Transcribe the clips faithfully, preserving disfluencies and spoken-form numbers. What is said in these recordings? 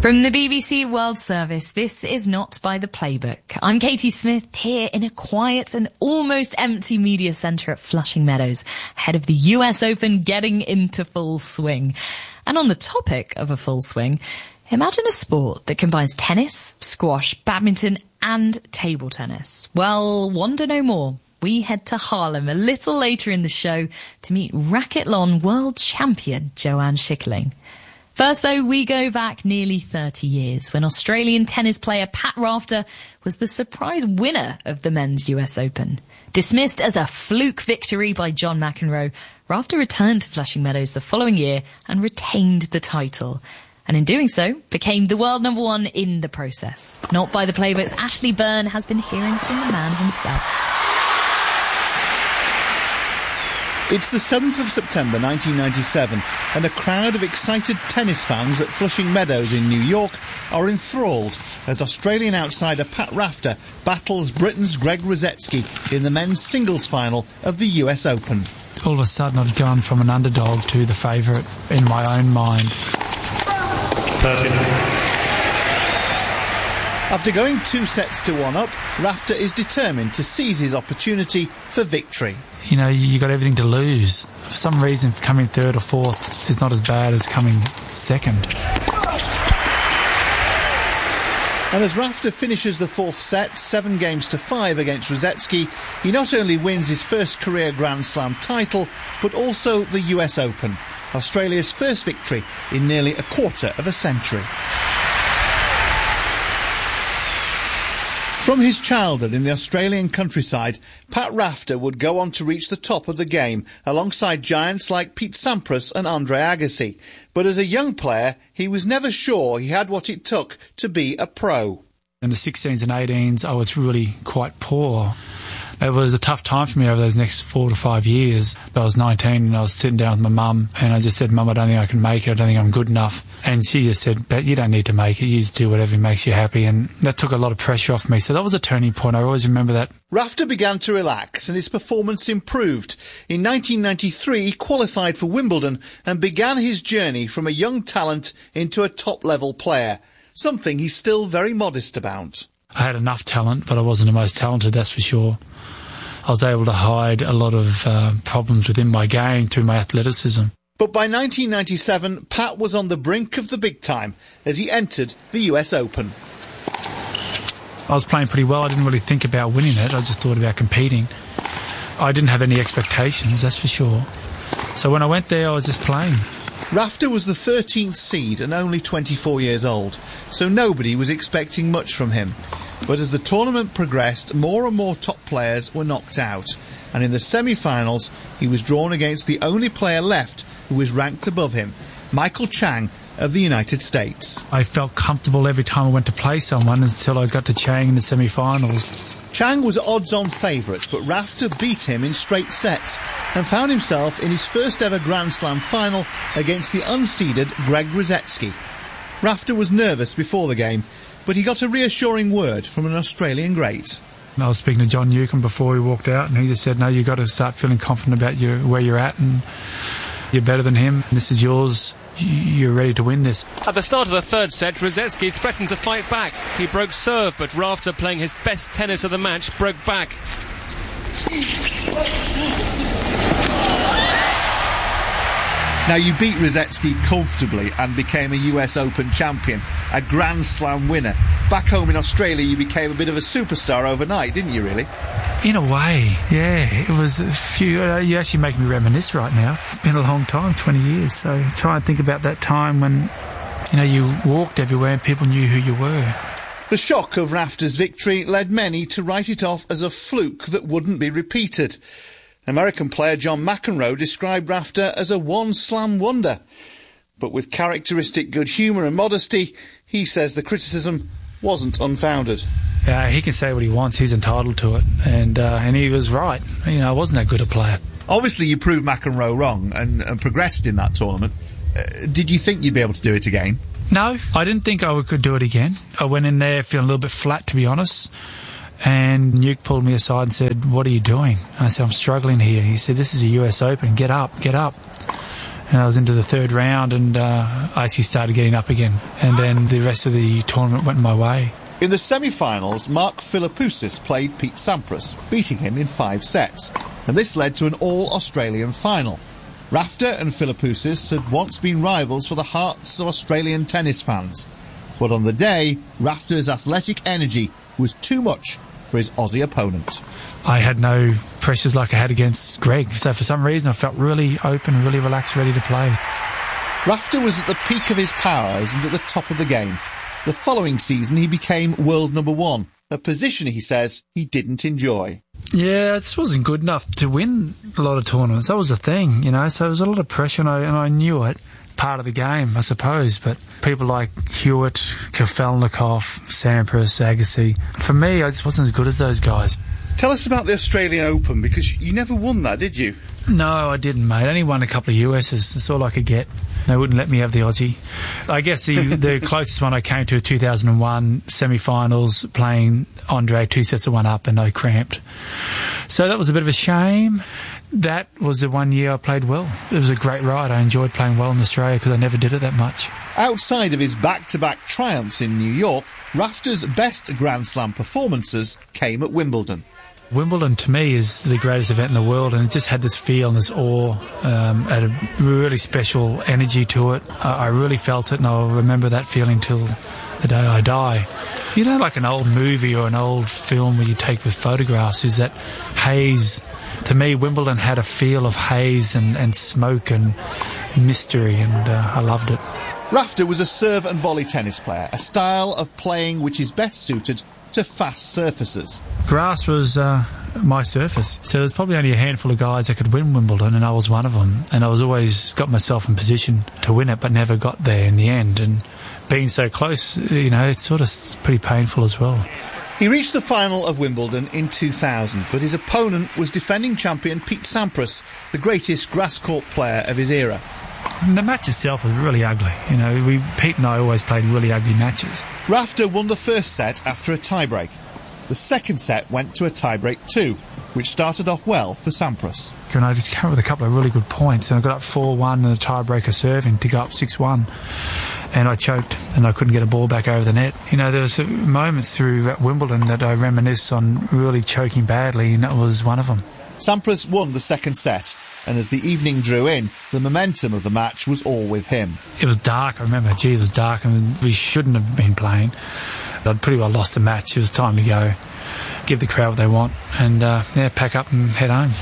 From the B B C World Service, this is Not by the Playbook. I'm Katie Smith, here in a quiet and almost empty media centre at Flushing Meadows, ahead of the U S Open getting into full swing. And on the topic of a full swing, imagine a sport that combines tennis, squash, badminton and table tennis. Well, wonder no more. We head to Haarlem a little later in the show to meet racquethlon world champion Joanne Schickerling. First, though, we go back nearly thirty years when Australian tennis player Pat Rafter was the surprise winner of the men's U S Open. Dismissed as a fluke victory by John McEnroe, Rafter returned to Flushing Meadows the following year and retained the title. And in doing so, became the world number one in the process. Not by the Playbook's Ashley Byrne has been hearing from the man himself. It's the seventh of September nineteen ninety-seven, and a crowd of excited tennis fans at Flushing Meadows in New York are enthralled as Australian outsider Pat Rafter battles Britain's Greg Ruzetsky in the men's singles final of the U S Open. All of a sudden I'd gone from an underdog to the favourite in my own mind. thirty After going two sets to one up, Rafter is determined to seize his opportunity for victory. You know, you got everything to lose. For some reason, coming third or fourth is not as bad as coming second. And as Rafter finishes the fourth set, seven games to five against Ruzetsky, he not only wins his first career Grand Slam title, but also the U S Open, Australia's first victory in nearly a quarter of a century. From his childhood in the Australian countryside, Pat Rafter would go on to reach the top of the game alongside giants like Pete Sampras and Andre Agassi. But as a young player, he was never sure he had what it took to be a pro. In the sixteens and eighteens, I was really quite poor. It was a tough time for me over those next four to five years. I was nineteen and I was sitting down with my mum and I just said, Mum, I don't think I can make it. I don't think I'm good enough. And she just said, but you don't need to make it. You just do whatever makes you happy. And that took a lot of pressure off me. So that was a turning point. I always remember that. Rafter began to relax and his performance improved. In nineteen ninety-three, he qualified for Wimbledon and began his journey from a young talent into a top-level player, something he's still very modest about. I had enough talent, but I wasn't the most talented, that's for sure. I was able to hide a lot of uh, problems within my game through my athleticism. But by nineteen ninety-seven, Pat was on the brink of the big time as he entered the U S Open. I was playing pretty well. I didn't really think about winning it. I just thought about competing. I didn't have any expectations, that's for sure. So when I went there, I was just playing. Rafter was the thirteenth seed and only twenty-four years old, so nobody was expecting much from him. But as the tournament progressed, more and more top players were knocked out, and in the semi-finals, he was drawn against the only player left who was ranked above him, Michael Chang of the United States. I felt comfortable every time I went to play someone until I got to Chang in the semi-finals. Chang was odds-on favourite, but Rafter beat him in straight sets and found himself in his first ever Grand Slam final against the unseeded Greg Ruzetsky. Rafter was nervous before the game, but he got a reassuring word from an Australian great. I was speaking to John Newcombe before he walked out, and he just said, no, you've got to start feeling confident about your, where you're at, and you're better than him. This is yours. You're ready to win this. At the start of the third set, Ruzetsky threatened to fight back. He broke serve, but Rafter, playing his best tennis of the match, broke back. Now, you beat Ruzetsky comfortably and became a U S Open champion, a Grand Slam winner. Back home in Australia, you became a bit of a superstar overnight, didn't you, really? In a way, yeah. It was a few... Uh, you actually make me reminisce right now. It's been a long time, twenty years, so try and think about that time when, you know, you walked everywhere and people knew who you were. The shock of Rafter's victory led many to write it off as a fluke that wouldn't be repeated. American player John McEnroe described Rafter as a one-slam wonder. But with characteristic good humour and modesty, he says the criticism wasn't unfounded. Uh, he can say what he wants, he's entitled to it, and uh, and he was right. You know, I wasn't that good a player. Obviously you proved McEnroe wrong and, and progressed in that tournament. Uh, did you think you'd be able to do it again? No, I didn't think I could do it again. I went in there feeling a little bit flat, to be honest. And Nuke pulled me aside and said, what are you doing? I said, I'm struggling here. He said, this is a U S Open. Get up, get up. and I was into the third round, and uh, I actually started getting up again. And then the rest of the tournament went my way. In the semi-finals, Mark Philippoussis played Pete Sampras, beating him in five sets, and this led to an all-Australian final. Rafter and Philippoussis had once been rivals for the hearts of Australian tennis fans, but on the day, Rafter's athletic energy was too much for his Aussie opponent. I had no pressures like I had against Greg, so for some reason I felt really open, really relaxed, ready to play. Rafter was at the peak of his powers and at the top of the game. The following season he became world number one, a position, he says, he didn't enjoy. Yeah, I just wasn't good enough to win a lot of tournaments. That was the thing, you know, so there was a lot of pressure, and I, and I knew it. Part of the game, I suppose, but people like Hewitt, Kafelnikov, Sampras, Agassi, for me, I just wasn't as good as those guys. Tell us about the Australian Open, because you never won that, did you? No, I didn't, mate. I only won a couple of U S's. That's all I could get. They wouldn't let me have the Aussie. I guess the, the closest one I came to, two thousand one semi-finals, playing Andre two sets to one up, and I cramped. So that was a bit of a shame. That was the one year I played well. It was a great ride. I enjoyed playing well in Australia because I never did it that much. Outside of his back-to-back triumphs in New York, Rafter's best Grand Slam performances came at Wimbledon. Wimbledon, to me, is the greatest event in the world, and it just had this feel and this awe, um, had a really special energy to it. I, I really felt it, and I'll remember that feeling till the day I die. You know, like an old movie or an old film where you take with photographs, is that haze. To me, Wimbledon had a feel of haze and, and smoke and mystery, and uh, I loved it. Rafter was a serve and volley tennis player, a style of playing which is best suited to fast surfaces. Grass was uh, my surface, so there's probably only a handful of guys that could win Wimbledon, and I was one of them. And I was always got myself in position to win it, but never got there in the end. And being so close, you know, it's sort of pretty painful as well. He reached the final of Wimbledon in two thousand, but his opponent was defending champion Pete Sampras, the greatest grass court player of his era. The match itself was really ugly. You know, we Pete and I always played really ugly matches. Rafter won the first set after a tiebreak. The second set went to a tiebreak too, which started off well for Sampras. And I just came up with a couple of really good points, and I got up four one in the tiebreaker serving to go up six one. And I choked, and I couldn't get a ball back over the net. You know, there was moments through at Wimbledon that I reminisce on really choking badly, and that was one of them. Sampras won the second set, and as the evening drew in, the momentum of the match was all with him. It was dark, I remember. Gee, it was dark, and we shouldn't have been playing. I'd pretty well lost the match. It was time to go, give the crowd what they want, and uh, yeah, pack up and head home.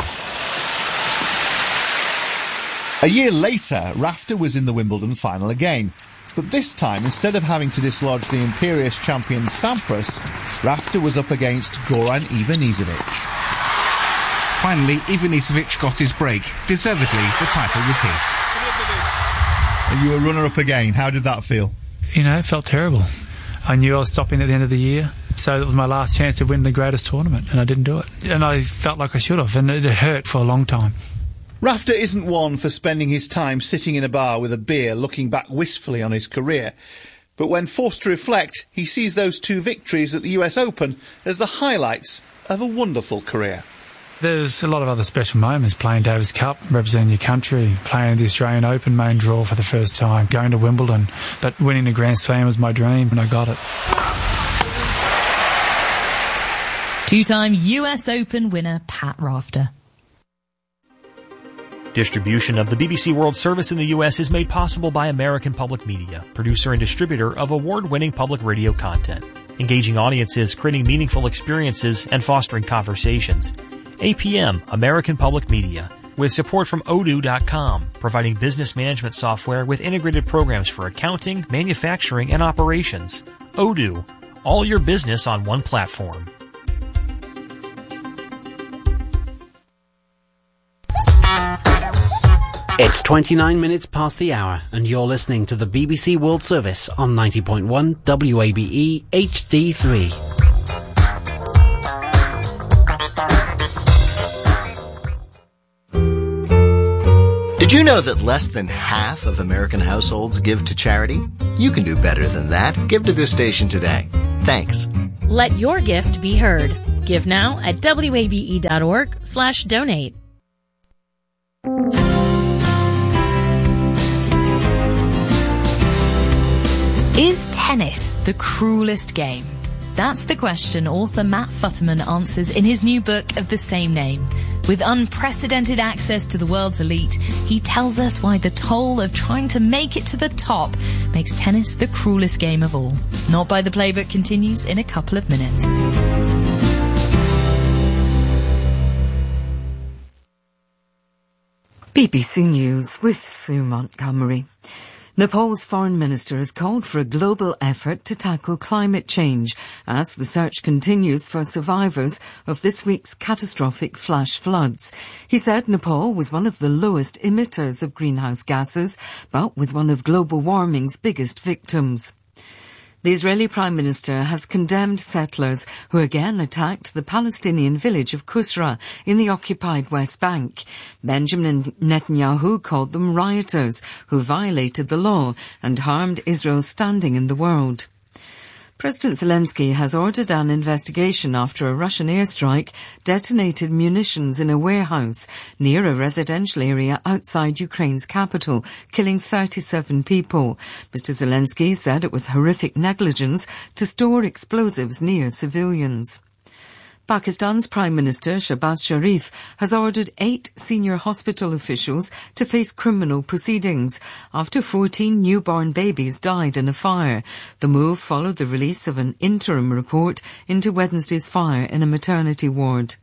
A year later, Rafter was in the Wimbledon final again. But this time, instead of having to dislodge the imperious champion Sampras, Rafter was up against Goran Ivanisevic. Finally, Ivanisevic got his break. Deservedly, the title was his. You were runner-up again. How did that feel? You know, it felt terrible. I knew I was stopping at the end of the year, so it was my last chance to win the greatest tournament, and I didn't do it. And I felt like I should have, and it hurt for a long time. Rafter isn't one for spending his time sitting in a bar with a beer looking back wistfully on his career. But when forced to reflect, he sees those two victories at the U S Open as the highlights of a wonderful career. There's a lot of other special moments, playing Davis Cup, representing your country, playing the Australian Open main draw for the first time, going to Wimbledon. But winning the Grand Slam was my dream, and I got it. Two-time U S Open winner Pat Rafter. Distribution of the B B C World Service in the U S is made possible by American Public Media, producer and distributor of award-winning public radio content, engaging audiences, creating meaningful experiences, and fostering conversations. A P M, American Public Media, with support from Odoo dot com, providing business management software with integrated programs for accounting, manufacturing, and operations. Odoo, all your business on one platform. It's twenty-nine minutes past the hour, and you're listening to the B B C World Service on ninety point one W A B E H D three. Did you know that less than half of American households give to charity? You can do better than that. Give to this station today. Thanks. Let your gift be heard. Give now at W A B E dot org slash donate. Is tennis the cruelest game? That's the question author Matt Futterman answers in his new book of the same name. With unprecedented access to the world's elite, he tells us why the toll of trying to make it to the top makes tennis the cruelest game of all. Not by the Playbook continues in a couple of minutes. B B C News with Sue Montgomery. Nepal's foreign minister has called for a global effort to tackle climate change as the search continues for survivors of this week's catastrophic flash floods. He said Nepal was one of the lowest emitters of greenhouse gases, but was one of global warming's biggest victims. The Israeli Prime Minister has condemned settlers who again attacked the Palestinian village of Kusra in the occupied West Bank. Benjamin Netanyahu called them rioters who violated the law and harmed Israel's standing in the world. President Zelensky has ordered an investigation after a Russian airstrike detonated munitions in a warehouse near a residential area outside Ukraine's capital, killing thirty-seven people. Mister Zelensky said it was horrific negligence to store explosives near civilians. Pakistan's Prime Minister Shahbaz Sharif has ordered eight senior hospital officials to face criminal proceedings after fourteen newborn babies died in a fire. The move followed the release of an interim report into Wednesday's fire in a maternity ward.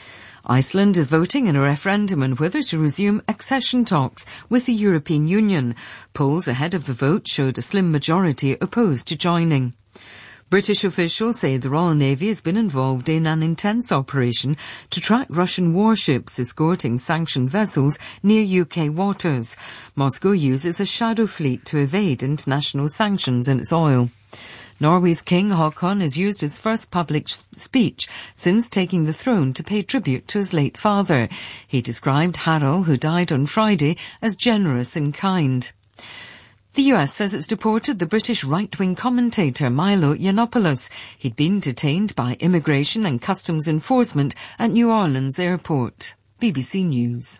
Iceland is voting in a referendum on whether to resume accession talks with the European Union. Polls ahead of the vote showed a slim majority opposed to joining. British officials say the Royal Navy has been involved in an intense operation to track Russian warships escorting sanctioned vessels near U K waters. Moscow uses a shadow fleet to evade international sanctions on its oil. Norway's King Haakon has used his first public speech since taking the throne to pay tribute to his late father. He described Harald, who died on Friday, as generous and kind. The U S says it's deported the British right-wing commentator Milo Yiannopoulos. He'd been detained by Immigration and Customs Enforcement at New Orleans Airport. B B C News.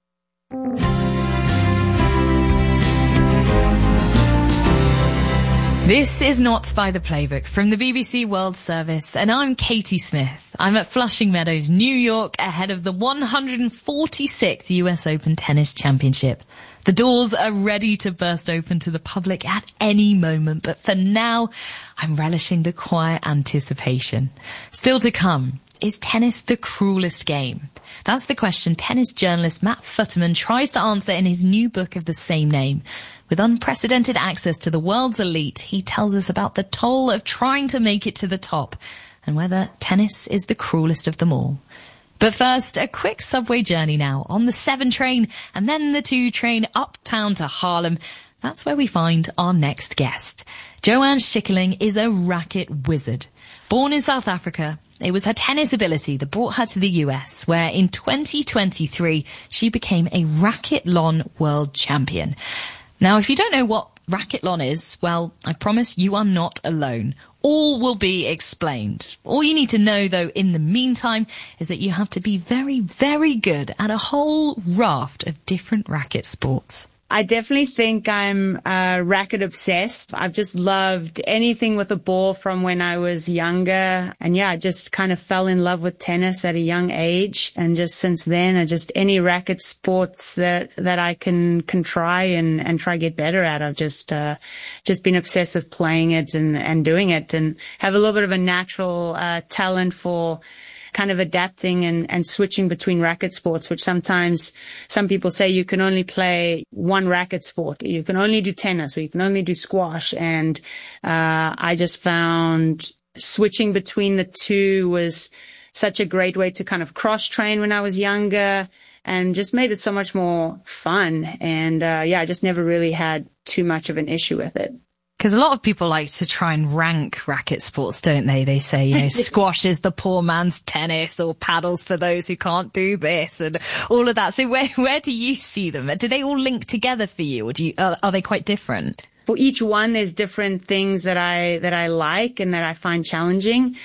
This is Not by the Playbook from the B B C World Service, and I'm Katie Smith. I'm at Flushing Meadows, New York, ahead of the one hundred forty-sixth U S Open Tennis Championship. The doors are ready to burst open to the public at any moment, but for now, I'm relishing the quiet anticipation. Still to come, is tennis the cruelest game? That's the question tennis journalist Matt Futterman tries to answer in his new book of the same name. With unprecedented access to the world's elite, he tells us about the toll of trying to make it to the top and whether tennis is the cruelest of them all. But first, a quick subway journey now on the seven train and then the two train uptown to Harlem. That's where we find our next guest. Joanne Schikkeling is a racket wizard. Born in South Africa, it was her tennis ability that brought her to the U S, where in twenty twenty-three she became a racquethlon world champion. Now, if you don't know what racquethlon is, well, I promise you are not alone. All will be explained. All you need to know, though, in the meantime, is that you have to be very, very good at a whole raft of different racket sports. I definitely think I'm uh, racket obsessed. I've just loved anything with a ball from when I was younger. And yeah, I just kind of fell in love with tennis at a young age. And just since then, I just any racket sports that, that I can, can try and, and try get better at. I've just, uh, just been obsessed with playing it and, and doing it and have a little bit of a natural, uh, talent for kind of adapting and, and switching between racket sports, which sometimes some people say you can only play one racket sport. You can only do tennis or you can only do squash. And uh, I just found switching between the two was such a great way to kind of cross-train when I was younger and just made it so much more fun. And uh, yeah, I just never really had too much of an issue with it. Because a lot of people like to try and rank racket sports, don't they? They say, you know, squash is the poor man's tennis or paddles for those who can't do this and all of that. So where where do you see them? Do they all link together for you or do you, are, are they quite different? For each one, there's different things that I that I like and that I find challenging.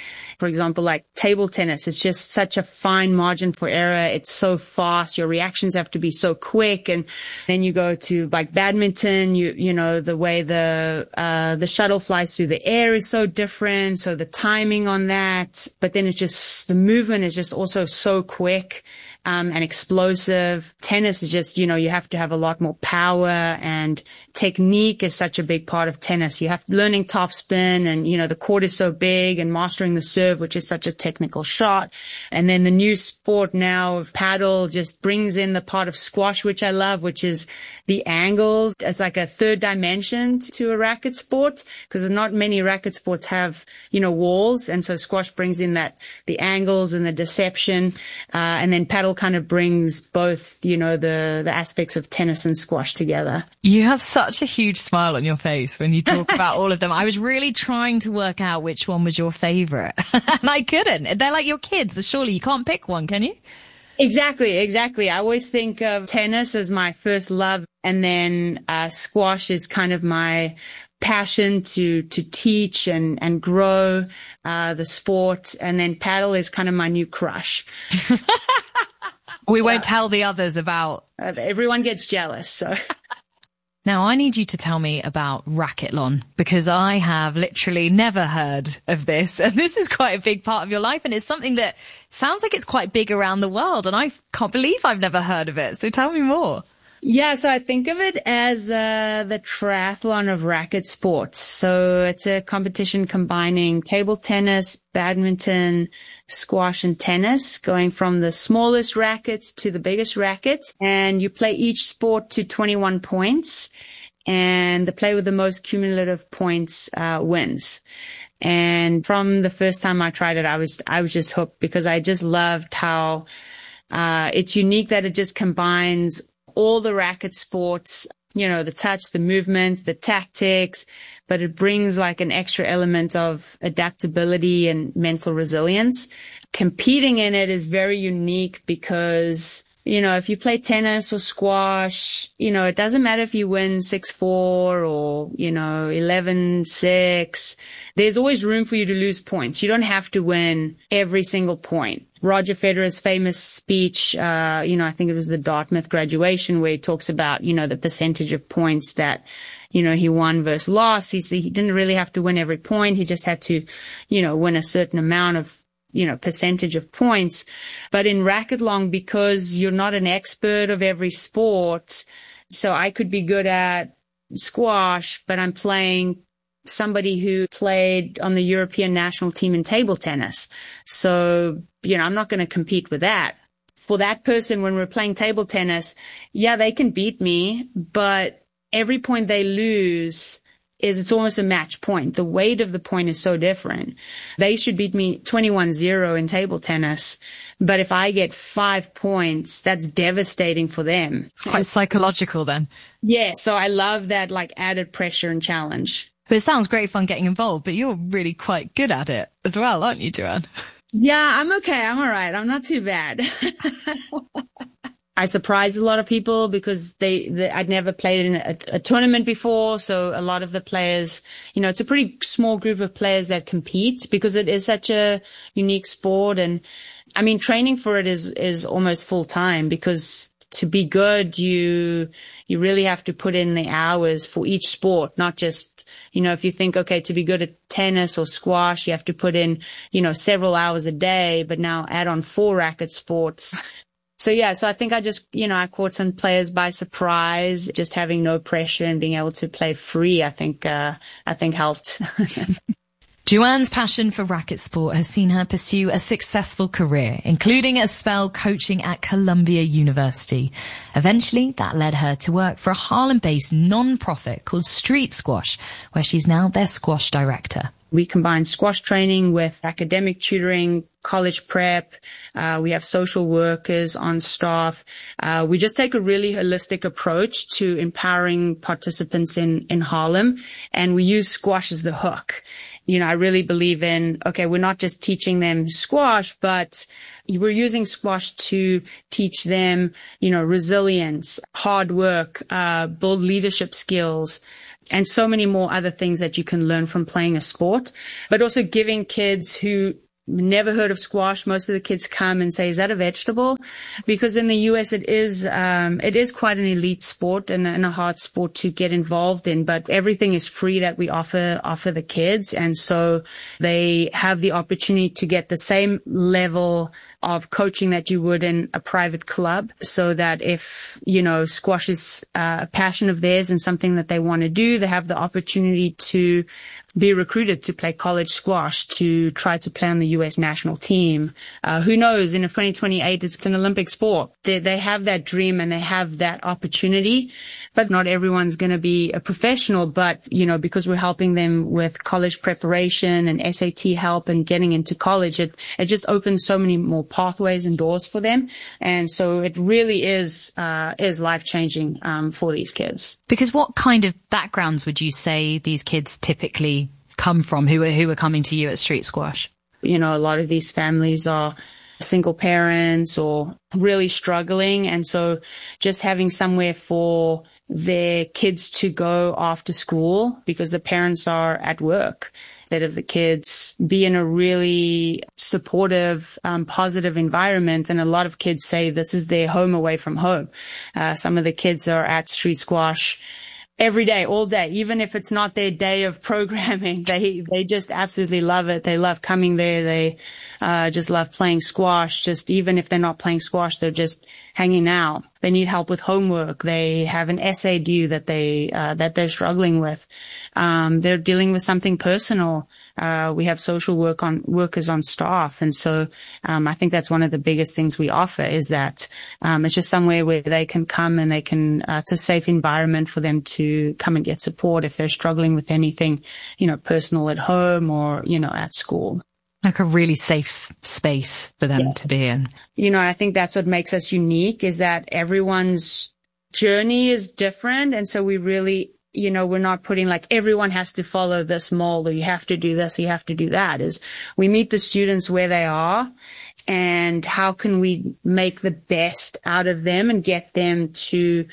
For example, like table tennis, it's just such a fine margin for error. It's so fast. Your reactions have to be so quick. And then you go to like badminton, you, you know, the way the, uh, the shuttle flies through the air is so different. So the timing on that, but then it's just, the movement is just also so quick. Um, and explosive. Tennis is just, you know, you have to have a lot more power, and technique is such a big part of tennis. You have learning topspin, and, you know, the court is so big, and mastering the serve, which is such a technical shot. And then the new sport now of paddle just brings in the part of squash, which I love, which is the angles. It's like a third dimension to a racket sport, because not many racket sports have, you know, walls. And so squash brings in that, the angles and the deception. Uh, and then paddle kind of brings both, you know, the, the aspects of tennis and squash together. You have such a huge smile on your face when you talk about all of them. I was really trying to work out which one was your favorite and I couldn't. They're like your kids. Surely you can't pick one, can you? Exactly, exactly. I always think of tennis as my first love, and then uh, squash is kind of my passion to to teach and and grow uh the sport, and then paddle is kind of my new crush. We won't tell the others about. Uh, everyone gets jealous, so. Now, I need you to tell me about Racquethlon, because I have literally never heard of this. And this is quite a big part of your life. And it's something that sounds like it's quite big around the world. And I can't believe I've never heard of it. So tell me more. Yeah, so I think of it as uh the triathlon of racket sports. So it's a competition combining table tennis, badminton, squash, and tennis, going from the smallest rackets to the biggest rackets. And you play each sport to twenty-one points, and the player with the most cumulative points uh wins. And from the first time I tried it, I was I was just hooked, because I just loved how uh it's unique, that it just combines all the racket sports, you know, the touch, the movement, the tactics, but it brings like an extra element of adaptability and mental resilience. Competing in it is very unique because, you know, if you play tennis or squash, you know, it doesn't matter if you win six four or, you know, eleven six. There's always room for you to lose points. You don't have to win every single point. Roger Federer's famous speech, uh, you know, I think it was the Dartmouth graduation, where he talks about, you know, the percentage of points that, you know, he won versus lost. He, he didn't really have to win every point. He just had to, you know, win a certain amount of, you know, percentage of points. But in Racquethlon, because you're not an expert of every sport, so I could be good at squash, but I'm playing somebody who played on the European national team in table tennis. So, you know, I'm not going to compete with that. For that person, when we're playing table tennis, yeah, they can beat me, but every point they lose is, it's almost a match point. The weight of the point is so different. They should beat me twenty-one zero in table tennis, but if I get five points, that's devastating for them. It's quite psychological then. Yeah, so I love that, like, added pressure and challenge. But it sounds great fun getting involved, but you're really quite good at it as well, aren't you, Joanne? Yeah, I'm okay. I'm all right. I'm not too bad. I surprised a lot of people because they, they I'd never played in a, a tournament before. So a lot of the players, you know, it's a pretty small group of players that compete because it is such a unique sport. And I mean, training for it is, is almost full time, because to be good, you, you really have to put in the hours for each sport, not just, you know, if you think, okay, to be good at tennis or squash, you have to put in, you know, several hours a day, but now add on four racket sports. So yeah, so I think I just, you know, I caught some players by surprise, just having no pressure and being able to play free. I think, uh, I think helped. Joanne's passion for racket sport has seen her pursue a successful career, including a spell coaching at Columbia University. Eventually, that led her to work for a Harlem-based non-profit called Street Squash, where she's now their squash director. We combine squash training with academic tutoring, college prep. Uh, we have social workers on staff. Uh, we just take a really holistic approach to empowering participants in, in Harlem, and we use squash as the hook. You know, I really believe in, okay, we're not just teaching them squash, but we're using squash to teach them, you know, resilience, hard work, uh, build leadership skills, and so many more other things that you can learn from playing a sport, but also giving kids who never heard of squash, most of the kids come and say, is that a vegetable? Because in the U S it is, um, it is quite an elite sport and, and a hard sport to get involved in, but everything is free that we offer, offer the kids. And so they have the opportunity to get the same level of coaching that you would in a private club, so that if, you know, squash is uh, a passion of theirs and something that they want to do, they have the opportunity to be recruited to play college squash, to try to play on the U S national team. Uh, who knows, in twenty twenty-eight, it's an Olympic sport. They, they have that dream and they have that opportunity, but not everyone's going to be a professional. But, you know, because we're helping them with college preparation and S A T help and getting into college, it, it just opens so many more pathways and doors for them. And so it really is, uh, is life-changing, um, for these kids. Because what kind of backgrounds would you say these kids typically come from who are, who are coming to you at Street Squash? You know, a lot of these families are single parents or really struggling. And so just having somewhere for their kids to go after school because the parents are at work, instead of the kids be in a really supportive, um, positive environment. And a lot of kids say this is their home away from home. Uh, some of the kids are at Street Squash every day, all day, even if it's not their day of programming. They, they just absolutely love it. They love coming there. They, uh, just love playing squash. Just even if they're not playing squash, they're just hanging out. They need help with homework. They have an essay due that they, uh, that they're struggling with. Um, they're dealing with something personal. Uh, we have social work on workers on staff. And so, um, I think that's one of the biggest things we offer is that, um, it's just somewhere where they can come and they can, uh, it's a safe environment for them to come and get support if they're struggling with anything, you know, personal at home or, you know, at school. Like a really safe space for them Yeah. to be in. You know, I think that's what makes us unique is that everyone's journey is different. And so we really, you know, we're not putting like everyone has to follow this mold or you have to do this, or you have to do that. Is we meet the students where they are and how can we make the best out of them and get them to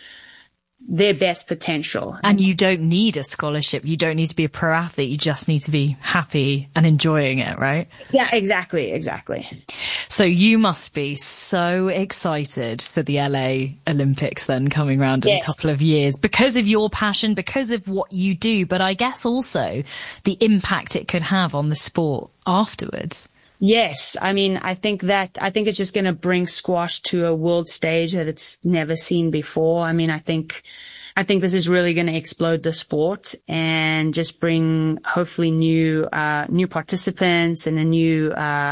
their best potential. And you don't need a scholarship. You don't need to be a pro athlete. You just need to be happy and enjoying it, right? Yeah, exactly, exactly. So you must be so excited for the L A Olympics then coming around in Yes. a couple of years because of your passion, because of what you do, but I guess also the impact it could have on the sport afterwards. Yes. I mean, I think that, I think it's just going to bring squash to a world stage that it's never seen before. I mean, I think, I think this is really going to explode the sport and just bring hopefully new, uh, new participants and a new, uh,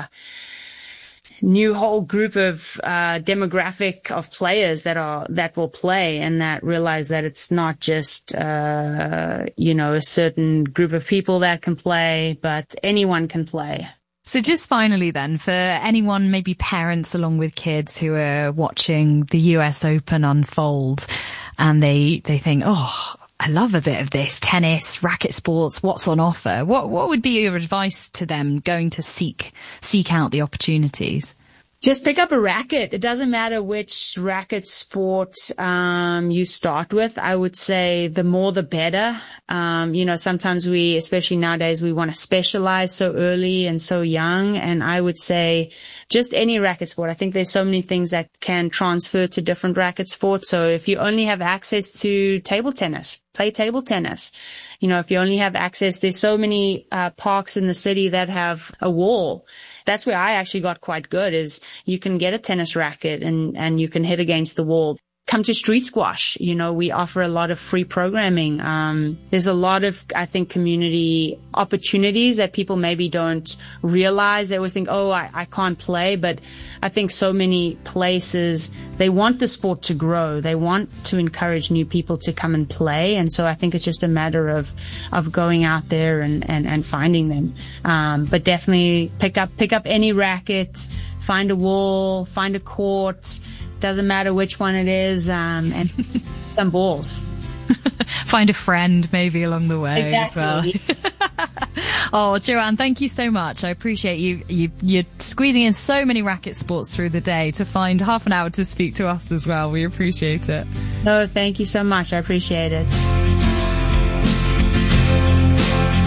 new whole group of, uh, demographic of players that are, that will play and that realize that it's not just, uh, you know, a certain group of people that can play, but anyone can play. So just finally then, for anyone, maybe parents along with kids who are watching the U S Open unfold and they, they think, oh, I love a bit of this, tennis, racket sports, what's on offer? What, what would be your advice to them going to seek, seek out the opportunities? Just pick up a racket. It doesn't matter which racket sport um you start with. I would say the more the better. Um, you know, sometimes we, especially nowadays, we want to specialize so early and so young. And I would say just any racket sport. I think there's so many things that can transfer to different racket sports. So if you only have access to table tennis, play table tennis. You know, if you only have access, there's so many uh, parks in the city that have a wall. That's where I actually got quite good is you can get a tennis racket and, and you can hit against the wall. Come to Street Squash. You know, we offer a lot of free programming. Um, there's a lot of, I think, community opportunities that people maybe don't realize. They always think, oh, I, I can't play. But I think so many places, they want the sport to grow. They want to encourage new people to come and play. And so I think it's just a matter of, of going out there and, and, and finding them. Um, but definitely pick up, pick up any racket, find a wall, find a court. Doesn't matter which one it is, um, and some balls. Find a friend maybe along the way exactly. as well. Oh, Joanne, thank you so much. I appreciate you, you, you're squeezing in so many racket sports through the day to find half an hour to speak to us as well. We appreciate it. No, thank you so much. I appreciate it.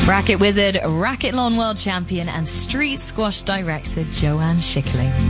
Racket wizard, racquetball world champion and street squash director Joanne Schickerling.